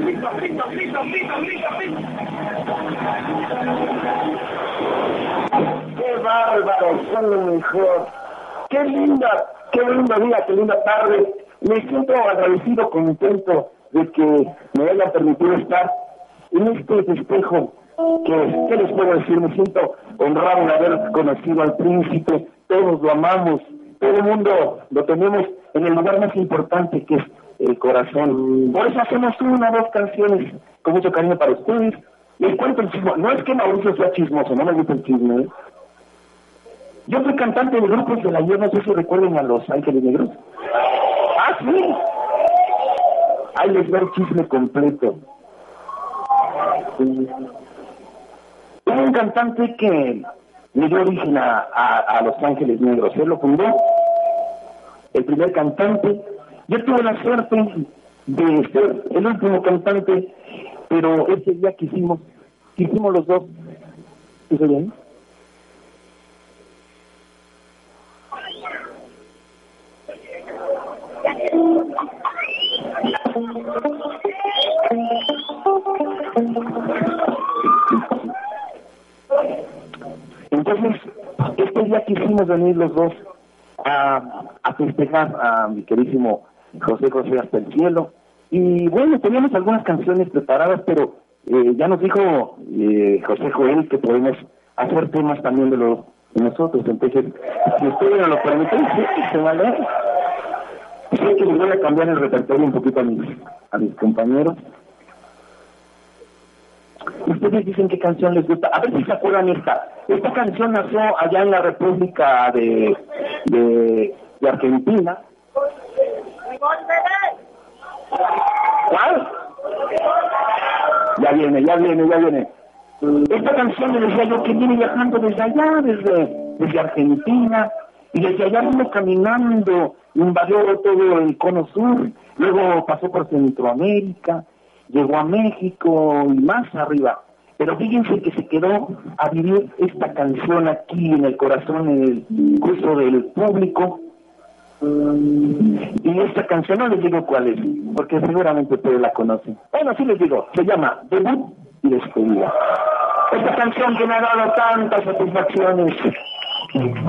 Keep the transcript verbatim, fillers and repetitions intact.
frito, frito, frito, frito, frito, frito. ¡Qué bárbaro! Son lo mejor. ¡Qué linda, qué linda día, qué linda tarde! Me siento agradecido, contento de que me hayan permitido estar en este festejo. Que, ¿Qué les puedo decir? Me siento honrado de haber conocido al príncipe. Todos lo amamos. Todo el mundo lo tenemos en el lugar más importante, que es el corazón. Por eso hacemos una o dos canciones con mucho cariño para ustedes. Les cuento el chisme. No es que Mauricio sea chismoso, no me gusta el chisme, ¿eh? Yo soy cantante de grupos de la ayer, no sé si recuerden a Los Ángeles Negros. ¡Ah, sí! Ahí les va el chisme completo. Hubo un cantante que le dio origen a, a, a Los Ángeles Negros. Él lo fundó, el primer cantante. Yo tuve la suerte de ser el último cantante, pero ese día que hicimos, que hicimos los dos. ¿Sí bien? Entonces, este día quisimos venir los dos a, a festejar a mi queridísimo José José hasta el cielo. Y bueno, teníamos algunas canciones preparadas, pero eh, ya nos dijo eh, José Joel que podemos hacer temas también de, los, de nosotros. Entonces, si ustedes nos lo permiten, sí, se vale. Sé que les voy a cambiar el repertorio un poquito a mis, a mis compañeros. Ustedes dicen qué canción les gusta. A ver si se acuerdan esta. Esta canción nació allá en la República de, de, de Argentina. ¿Cuál? Ya viene, ya viene, ya viene. Esta canción, le decía yo, que viene viajando desde allá, desde, desde Argentina, y desde allá vino caminando, invadió todo el cono sur, luego pasó por Centroamérica, llegó a México y más arriba. Pero fíjense que se quedó a vivir esta canción aquí en el corazón, en el gusto del público. Y esta canción no les digo cuál es, porque seguramente ustedes la conocen. Bueno, sí les digo, se llama Debut y Despedida. Esta canción que me ha dado tantas satisfacciones.